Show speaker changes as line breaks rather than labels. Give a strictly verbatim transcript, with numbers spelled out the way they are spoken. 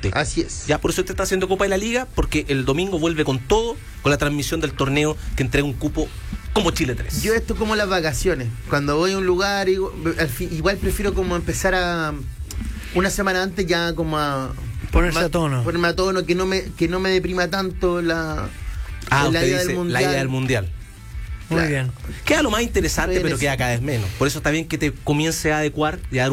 deporte.
Así es.
Ya por eso usted está haciendo Copa de la Liga, porque el domingo vuelve con todo, con la transmisión del torneo que entrega un cupo como Chile tres.
Yo esto como las vacaciones. Cuando voy a un lugar, igual, al fin, igual prefiero como empezar a una semana antes ya como a
ponerse
ma,
a tono.
Ponerme a tono, que no me, que no me deprima tanto la,
ah,
la idea
dice,
del mundial.
La idea del mundial.
Muy
Claro.
bien.
Queda lo más interesante, pero queda cada vez menos. Por eso está bien que te comience a adecuar y a dar